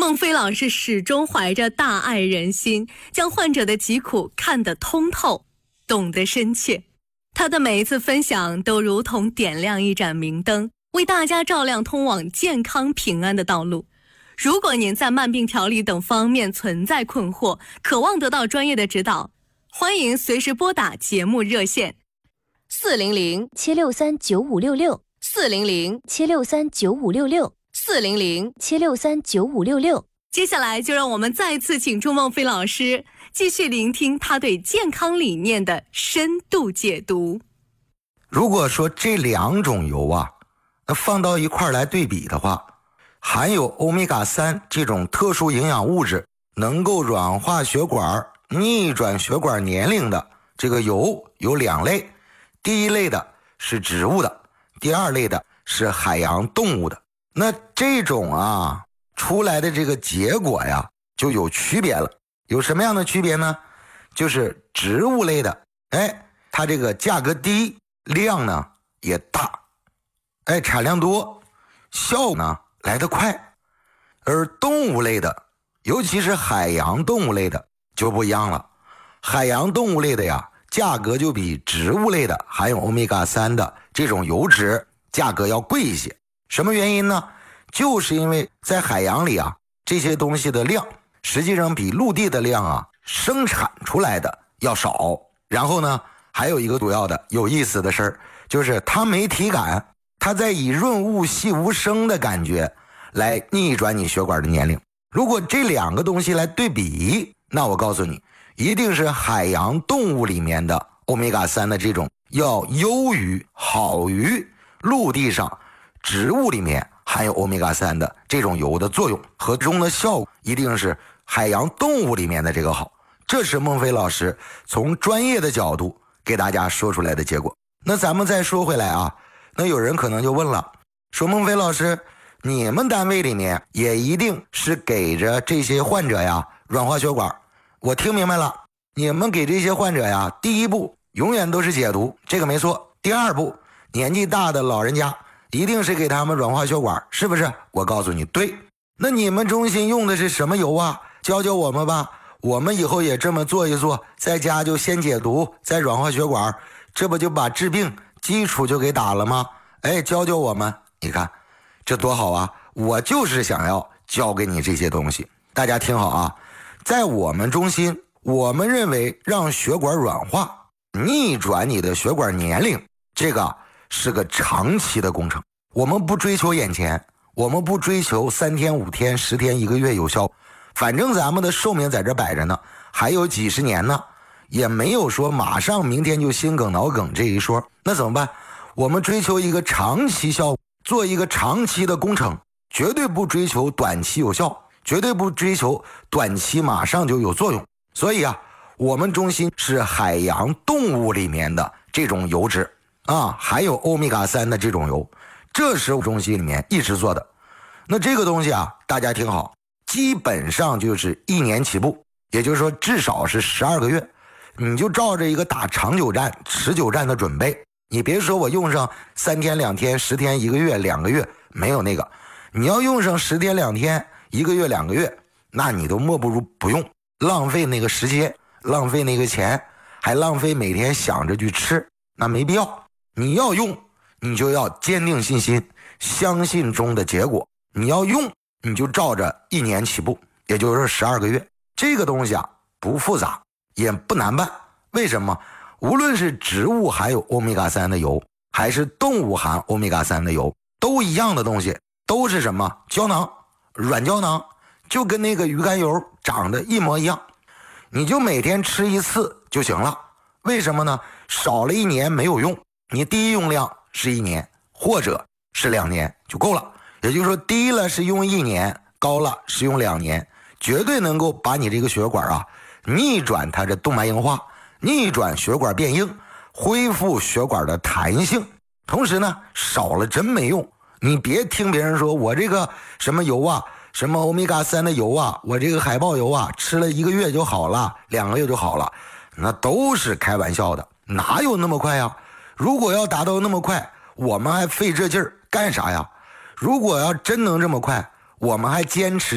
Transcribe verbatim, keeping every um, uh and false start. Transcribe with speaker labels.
Speaker 1: 孟非老师始终怀着大爱人心，将患者的疾苦看得通透，懂得深切。他的每一次分享都如同点亮一盏明灯，为大家照亮通往健康平安的道路。如果您在慢病调理等方面存在困惑，渴望得到专业的指导，欢迎随时拨打节目热线四零零
Speaker 2: 七六三九五六六
Speaker 1: 四零零
Speaker 2: 七六三九五六六
Speaker 1: 四零零
Speaker 2: 七六三九五六六。
Speaker 1: 接下来就让我们再次请出孟非老师，继续聆听他对健康理念的深度解读。
Speaker 3: 如果说这两种油啊，那放到一块来对比的话，含有欧米伽三这种特殊营养物质，能够软化血管、逆转血管年龄的这个油有两类，第一类的是植物的，第二类的是海洋动物的。那这种啊出来的这个结果呀就有区别了。有什么样的区别呢？就是植物类的，哎，它这个价格低，量呢也大，哎，产量多，效果呢来得快。而动物类的，尤其是海洋动物类的就不一样了。海洋动物类的呀，价格就比植物类的含有欧米伽三的这种油脂价格要贵一些。什么原因呢？就是因为在海洋里啊，这些东西的量实际上比陆地的量啊生产出来的要少。然后呢，还有一个主要的有意思的事儿，就是它没体感，它在以润物细无声的感觉来逆转你血管的年龄。如果这两个东西来对比，那我告诉你，一定是海洋动物里面的欧米伽三的这种要优于好于陆地上植物里面含有欧米伽三的这种油的作用和中的效果，一定是海洋动物里面的这个好。这是孟非老师从专业的角度给大家说出来的结果。那咱们再说回来啊，那有人可能就问了，说孟非老师，你们单位里面也一定是给着这些患者呀软化血管。我听明白了，你们给这些患者呀，第一步永远都是解毒，这个没错。第二步，年纪大的老人家一定是给他们软化血管，是不是？我告诉你，对。那你们中心用的是什么油啊？教教我们吧，我们以后也这么做一做，在家就先解毒再软化血管，这不就把治病基础就给打了吗？哎，教教我们，你看这多好啊！我就是想要教给你这些东西。大家听好啊，在我们中心，我们认为让血管软化，逆转你的血管年龄，这个是个长期的工程。我们不追求眼前，我们不追求三天五天十天一个月有效，反正咱们的寿命在这摆着呢，还有几十年呢，也没有说马上明天就心梗脑梗这一说。那怎么办？我们追求一个长期效果，做一个长期的工程，绝对不追求短期有效，绝对不追求短期马上就有作用。所以啊，我们中心是海洋动物里面的这种油脂啊，还有欧米伽三的这种油，这是我中心里面一直做的。那这个东西啊，大家听好，基本上就是一年起步，也就是说至少是十二个月，你就照着一个打长久战、持久战的准备。你别说我用上三天两天十天一个月两个月，没有那个，你要用上十天两天一个月两个月，那你都莫不如不用，浪费那个时间，浪费那个钱，还浪费每天想着去吃，那没必要。你要用，你就要坚定信心，相信中的结果。你要用，你就照着一年起步，也就是十二个月。这个东西啊，不复杂，也不难办。为什么？无论是植物含有欧米伽三的油，还是动物含欧米伽三的油，都一样的东西，都是什么？胶囊，软胶囊，就跟那个鱼肝油长得一模一样。你就每天吃一次就行了。为什么呢？少了一年没有用，你低用量是一年或者是两年就够了。也就是说，低了是用一年，高了是用两年，绝对能够把你这个血管啊逆转它的动脉硬化，逆转血管变硬，恢复血管的弹性。同时呢，少了真没用。你别听别人说我这个什么油啊，什么欧米伽三的油啊，我这个海豹油啊，吃了一个月就好了，两个月就好了，那都是开玩笑的，哪有那么快呀？如果要达到那么快，我们还费这劲儿干啥呀？如果要真能这么快，我们还坚持